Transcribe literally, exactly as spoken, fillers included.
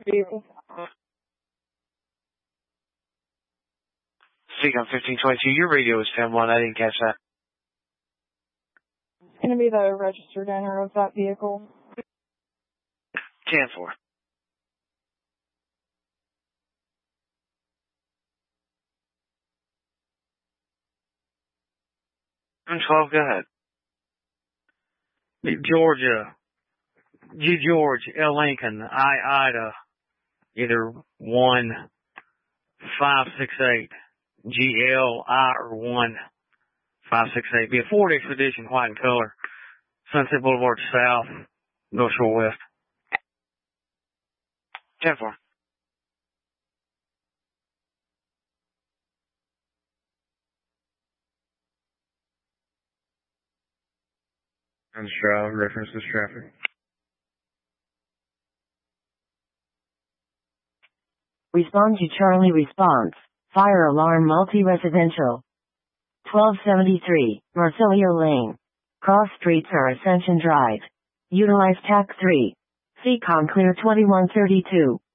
vehicle. Seacom fifteen twenty-two, your radio is ten one. I didn't catch that. It's going to be the registered owner of that vehicle. ten four. twelve, go ahead. Georgia, G George, L Lincoln, I Ida, either one five six eight, G L I or one five six eight. Be a Ford Expedition, white in color. Sunset Boulevard South, North Shore West. ten four. On Stroud, references traffic. Respond to Charlie response. Fire alarm multi-residential. twelve seventy-three, Marcelier Lane. Cross streets are Ascension Drive. Utilize T A C three. Seacom clear twenty-one thirty-two.